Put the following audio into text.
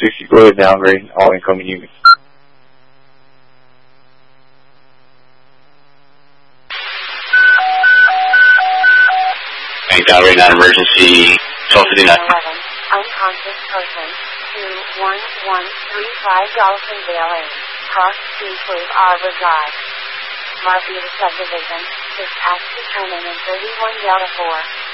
60, go ahead, downgrade all incoming units. Bank downgrade, non-emergency, 1259. Unconscious person, 21135 Dolphinville Lane, cross Seafood Arbor Drive. Marquita Subdivision, dispatch determined in 31 Delta 4.